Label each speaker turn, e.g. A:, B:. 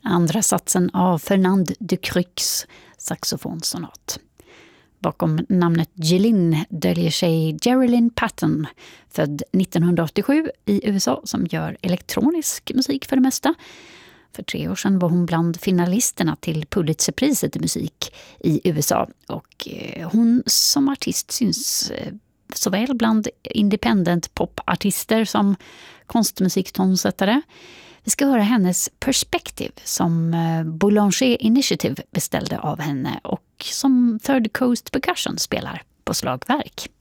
A: andra satsen av Fernand Ducrux saxofonsonat. Bakom namnet Jeline döljer sig Geraldine Patton, född 1987 i USA, som gör elektronisk musik för det mesta. För 3 år sedan var hon bland finalisterna till Pulitzerpriset i musik i USA. Och hon som artist syns såväl bland independent popartister som konstmusiktonsättare. Vi ska höra hennes Perspective som Boulanger Initiative beställde av henne och som Third Coast Percussion spelar på slagverk.